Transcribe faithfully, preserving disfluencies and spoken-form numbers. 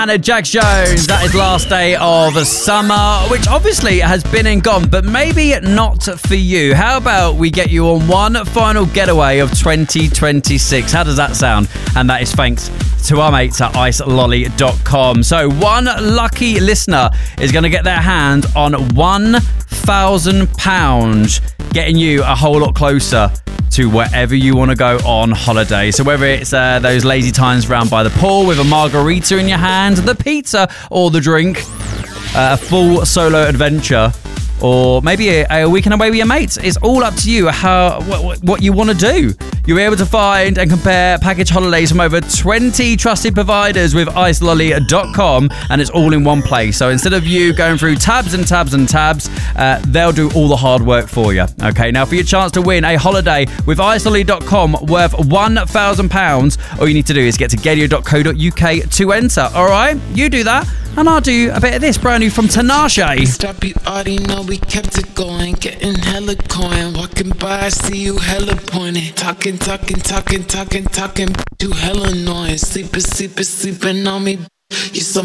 Anna Jack Jones, that is last day of summer, which obviously has been and gone, but maybe not for you. How about we get you on one final getaway of twenty twenty-six? How does that sound? And that is thanks to our mates at ice lolly dot com. So one lucky listener is going to get their hand on one thousand pounds, getting you a whole lot closer to wherever you want to go on holiday. So whether it's uh, those lazy times round by the pool with a margarita in your hand, the pizza or the drink, uh, a full solo adventure, or maybe a, a weekend away with your mates. It's all up to you how what, what you want to do. You're able to find and compare package holidays from over twenty trusted providers with ice lolly dot com, and it's all in one place. So instead of you going through tabs and tabs and tabs, uh, they'll do all the hard work for you. Okay, now for your chance to win a holiday with ice lolly dot com worth one thousand pounds, all you need to do is get to gadio dot co dot uk to enter. All right, you do that, and I'll do a bit of this brand new from Tinashe. Stop, you already know we kept it going. Getting hella coin. Walking by, I see you hella pointing. Talking, talking, talking, talking, talking. You hella annoying. Sleeping, sleeping, sleeping on me. You so